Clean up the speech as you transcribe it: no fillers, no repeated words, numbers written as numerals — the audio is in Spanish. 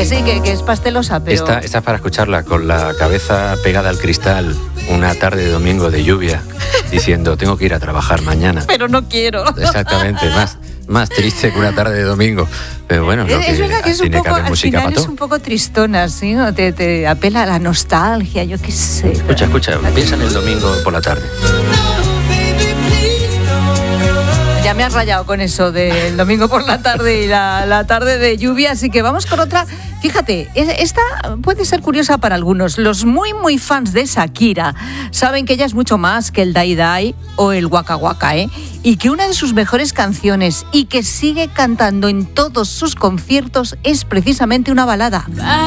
Que sí, que es pastelosa, pero... Esta es para escucharla con la cabeza pegada al cristal una tarde de domingo de lluvia, diciendo, tengo que ir a trabajar mañana. Pero no quiero. Exactamente, más triste que una tarde de domingo. Pero bueno, es verdad que es un poco, al final es todo. un poco tristona, ¿sí? Te apela a la nostalgia, yo qué sé. Escucha, piensa en el domingo por la tarde. Ya me has rayado con eso del domingo por la tarde y la tarde de lluvia, así que vamos con otra. Fíjate, esta puede ser curiosa para algunos. Los muy fans de Shakira saben que ella es mucho más que el Dai Dai o el Waka Waka, y que una de sus mejores canciones y que sigue cantando en todos sus conciertos es precisamente una balada.